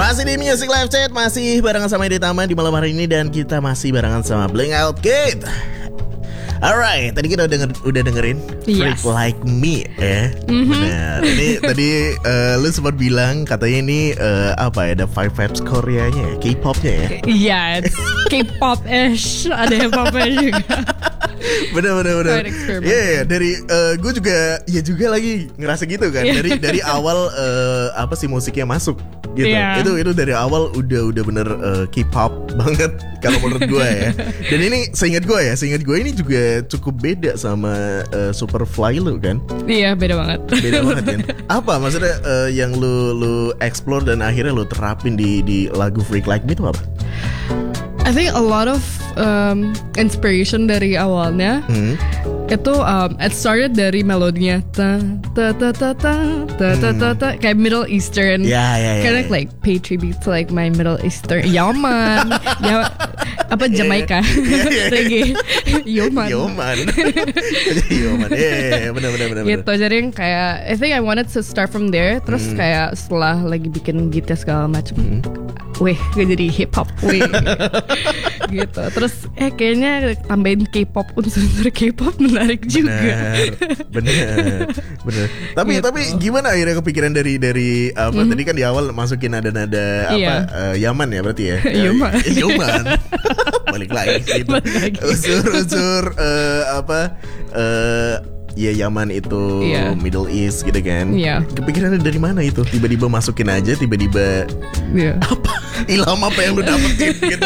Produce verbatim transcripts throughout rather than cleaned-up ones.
Masih di Music Live Chat, masih barengan sama Edi Tama di malam hari ini, dan kita masih barengan sama Blink Out Kid. Alright, tadi kita udah denger, udah dengerin Freak Yes. Like Me ya, mm-hmm. Benar. Ini tadi uh, lu sempat bilang katanya ini uh, apa ya, ada five vibes Koreanya, K-popnya ya. Iya, yeah, K-pop-ish, ada hip-hopnya juga. Bener bener bener. Iya yeah, yeah, dari uh, gue juga ya juga lagi ngerasa gitu kan. Yeah. Dari dari awal uh, apa sih musiknya masuk gitu. Yeah. Itu itu dari awal udah udah bener uh, K-pop banget kalau menurut gue ya. Dan ini seingat gue ya, seingat gue ini juga cukup beda sama uh, Superfly lu kan. Iya, beda banget. Beda banget kan. Apa maksudnya uh, yang lu lu explore dan akhirnya lu terapin di di lagu Freak Like Me itu apa? I think a lot of um, inspiration dari awalnya hmm. itu um, it started dari melodinya ta ta ta ta ta ta ta ta ta kayak Middle Eastern, yeah, yeah, yeah, kind of yeah. like pay tribute to like my Middle Eastern Yaman, ya apa Jamaica, reggae, Yoman, Yoman, Yoman, yeah, benar benar benar. Gitu, jadi yang kayak I think I wanted to start from there, terus hmm. kayak setelah lagi bikin gitar segala macam. Hmm. Weh, gue jadi hip hop, weh, gitu. Terus eh kayaknya tambahin K-pop, unsur-unsur K-pop menarik juga. Bener, bener. Tapi gitu. Tapi gimana akhirnya kepikiran dari dari apa? Mm-hmm. Tadi kan di awal masukin nada-nada apa? Iya. Uh, Yaman ya berarti ya? Yaman. Yaman. Balik lagi. Gitu. Balik lagi. Unsur-unsur uh, apa? Uh, Ya Yaman itu yeah. Middle East gitu kan. yeah. Kepikirannya dari mana itu? Tiba-tiba masukin aja, tiba-tiba yeah. Apa? Ilham apa yang lu dapetin gitu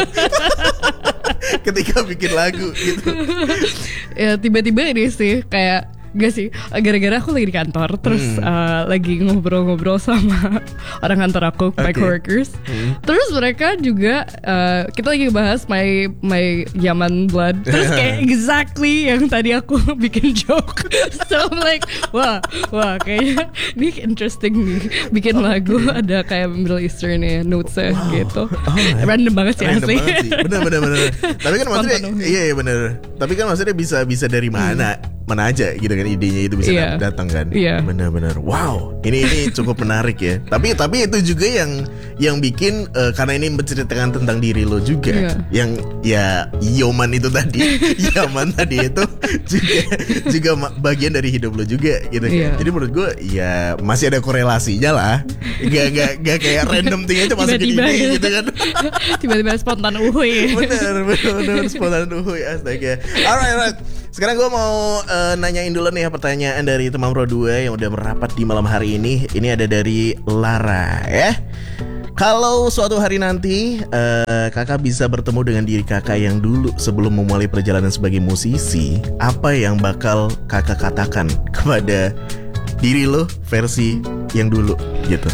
ketika bikin lagu gitu? Ya tiba-tiba ini sih kayak gak sih, gara-gara aku lagi di kantor, terus hmm. uh, lagi ngobrol-ngobrol sama orang kantor aku, okay. my coworkers. Hmm. Terus mereka juga uh, kita lagi bahas my my Yaman blood. Terus kayak exactly yang tadi aku bikin joke. So I'm like, wah, wah kayaknya ini interesting nih. Bikin lagu ada kayak Middle Eastern ya, notesnya wow. gitu. Oh, random banget sih asli. Bener bener bener. Tapi kan maksudnya, iya iya bener. Tapi kan maksudnya bisa bisa dari mana? Hmm. Mana aja gitu kan idenya itu bisa yeah. datang kan. yeah. Benar-benar wow, ini ini cukup menarik ya. Tapi tapi itu juga yang yang bikin uh, karena ini menceritakan tentang diri lo juga, yeah. yang ya Yoman itu tadi Yaman tadi itu juga juga bagian dari hidup lo juga gitu kan. yeah. Jadi menurut gue ya masih ada korelasinya lah. Gak gak gak kayak random thing aja masukin ini gitu kan. Tiba-tiba spontan uhuy. Bener bener bener spontan uhuy astaga. Alright alright. Sekarang gue mau uh, nanyain dulu nih ya pertanyaan dari teman Pro dua yang udah merapat di malam hari ini. Ini ada dari Lara ya. Kalau suatu hari nanti uh, kakak bisa bertemu dengan diri kakak yang dulu sebelum memulai perjalanan sebagai musisi, apa yang bakal kakak katakan kepada diri lo versi yang dulu gitu?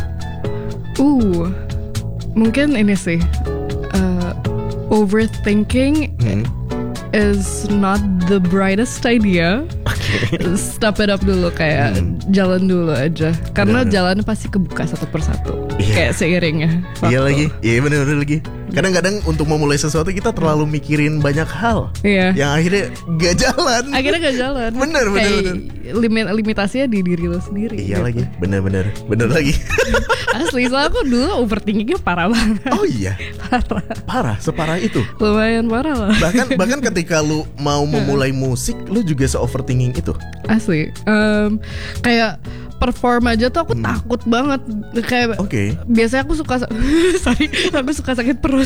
Uh, mungkin ini sih uh, overthinking. Hmm. Is not the brightest idea. Okay. Stop it up dulu, kayak hmm. jalan dulu aja. Karena bener, jalan pasti kebuka satu persatu. Yeah. Kayak seiringnya waktu. Iya lagi, iya bener-bener lagi. Kadang-kadang untuk memulai sesuatu kita terlalu mikirin banyak hal, yeah. yang akhirnya gak jalan. Akhirnya gak jalan. Bener, bener, kayak bener. Limit limitasinya di diri lo sendiri. Iya gitu. Lagi, bener-bener, bener lagi. Asli, soalnya aku dulu overthinkingnya parah banget. Oh iya, parah. Parah, separah itu. Lumayan parah lah. Bahkan bahkan ketika lu mau memulai musik, lu juga se-overthinking itu. Asli, um, kayak perform aja tuh aku hmm. takut banget. Kayak okay. biasanya aku suka sorry, aku suka sakit perut.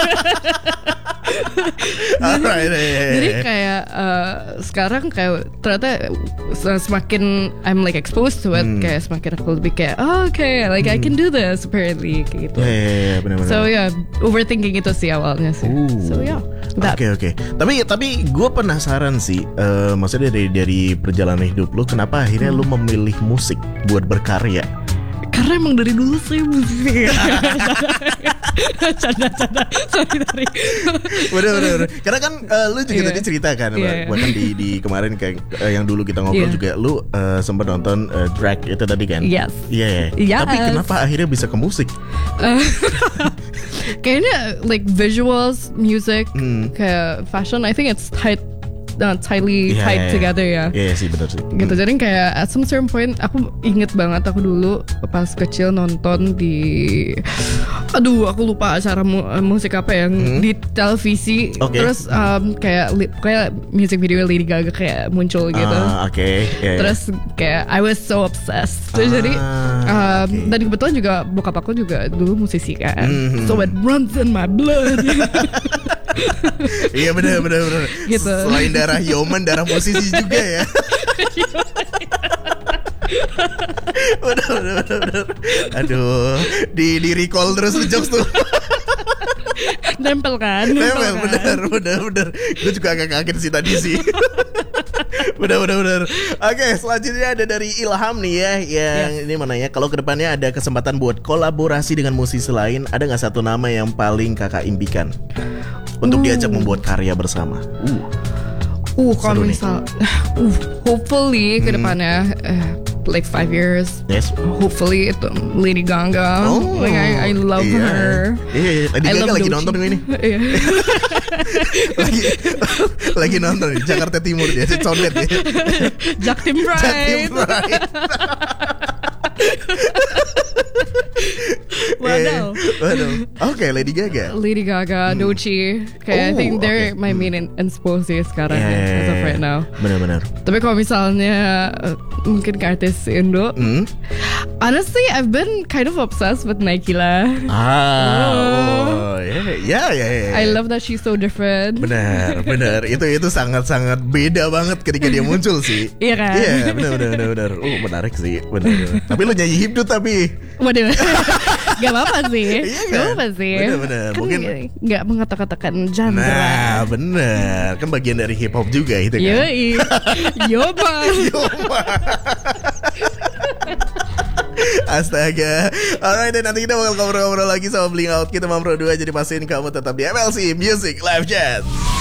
Alright, yeah, yeah, yeah. Jadi kayak uh, sekarang kayak ternyata semakin I'm like exposed to it, hmm. kayak semakin aku lebih kayak oh, oke, okay, like hmm. I can do this apparently kayak gitu. Yeah, yeah, yeah, benar-benar. So yeah, overthinking itu sih awalnya sih. Ooh. So yeah. Oke okay, oke. Okay. Tapi tapi gue penasaran sih, uh, maksudnya dari dari perjalanan hidup lu, kenapa akhirnya hmm. lu memilih musik buat berkarya? Karena emang dari dulu sih musik. Canda-canda. Sorry tadi. Bener-bener. Karena kan uh, lu juga yeah. tadi cerita kan, yeah, bahkan yeah. di di kemarin kayak uh, yang dulu kita ngobrol yeah. juga, lu uh, sempat nonton uh, drag itu tadi kan? Yes. Iya. Yeah. Yes. Tapi kenapa akhirnya bisa ke musik? Uh, kayaknya like visuals, music, hmm. kayak fashion. I think it's tight. Uh, tightly yeah, tied yeah, together ya. Iya yeah, sih benar sih. Gitu. Hmm. Jadi kayak at some certain point aku inget banget aku dulu pas kecil nonton di Aduh, aku lupa acara mu- musik apa yang hmm? di televisi. Okay. Terus um, kayak li- kayak music video Lady Gaga kayak muncul gitu. Ah, oke. Okay. Yeah, Terus kayak I was so obsessed. Terus ah, jadi um, okay. dan kebetulan juga bokap aku juga dulu musisi kan. Mm-hmm. So it runs in my blood. Iya benar benar benar. Gitu. Selain darah Yoman, darah musisi juga ya. Bener, bener, bener. Aduh, di di recall terus jokes tuh. Nempel kan? Nempel, Nempel kan? bener, bener, bener. Gue juga agak kaget sih tadi sih. Bener, bener, bener. Oke, selanjutnya ada dari Ilham nih ya, yang yes. ini mana ya? Kalau kedepannya ada kesempatan buat kolaborasi dengan musisi lain, ada nggak satu nama yang paling kakak impikan untuk uh. diajak membuat karya bersama? Uh, uh kalau misal, uh, hopefully hmm. kedepannya. Uh, like five years. Yes. Hopefully itu Lady Gaga. Oh, like I, I love iya. her. Iya, iya. Lady Gaga lagi Dochi. Nonton ini. lagi lagi nonton di Jakarta Timur dia, Condet ya. Jaktim Pride. Jaktim Pride. Waduh. Waduh. Oke, okay, Lady Gaga. Lady Gaga, hmm. Dochi. Kayak oh, I think they're okay. my main hmm. inspo sih sekarang yeah, as of right now. Benar-benar. Tapi kalau misalnya uh, mungkin ke artis Indo, hmm? honestly I've been kind of obsessed with Naikila. Ah, oh, ya, ya, ya. I love that she's so different. Benar, benar. Itu itu sangat-sangat beda banget ketika dia muncul sih. Iya kan? Iya, yeah, benar, benar, benar, benar. Oh, menarik sih, benar. Tapi lo nyanyi hipdut tapi. Waduh. Gak apa-apa sih. Iya kan? Gak apa sih. Bener-bener. Kan mungkin gak mengatakan genre. Nah bener. Kan bagian dari hip hop juga itu kan. Yoi. Yoba. Yoba. Astaga. Alright, dan nanti kita bakal ngobrol-ngobrol lagi sama Bling Out. Kita mau berdua, jadi pastiin kamu tetap di M L C Music Live Chat.